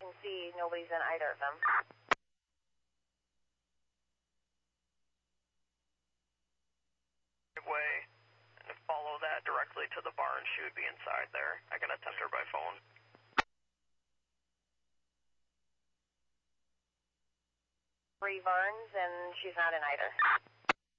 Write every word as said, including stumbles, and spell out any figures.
can see nobody's in either of them. Way, and follow that directly to the barn. She would be inside there. I can attempt her by phone. Three barns, and she's not in either.